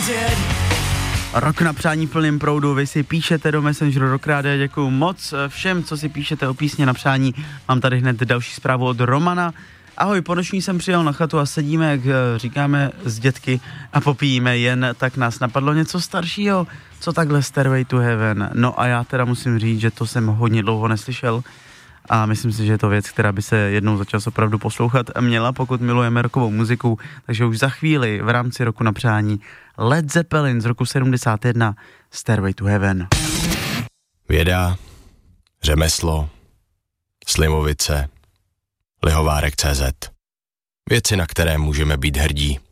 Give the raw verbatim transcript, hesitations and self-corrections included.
Rok na přání plným proudu, vy si píšete do Messengeru Rock Rádia, děkuju moc všem, co si píšete o písně na přání. Mám tady hned další zprávu od Romana. Ahoj, po noční jsem přijel na chatu a sedíme, jak říkáme, s dětky a popíjíme, jen tak nás napadlo něco staršího, co takhle Stairway to Heaven. No a já teda musím říct, že to jsem hodně dlouho neslyšel a myslím si, že je to věc, která by se jednou za čas opravdu poslouchat měla, pokud milujeme rockovou muziku, takže už za chvíli v rámci roku na přání Led Zeppelin z roku sedmdesát jedna, Stairway to Heaven. Věda, řemeslo, Slimovice, Lihovárek tečka cé zet. Věci, na které můžeme být hrdí.